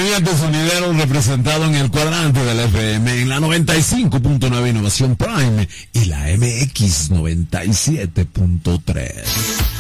Movimiento Sonidero representado en el cuadrante del FM, en la 95.9 Innovación Prime y la MX 97.3.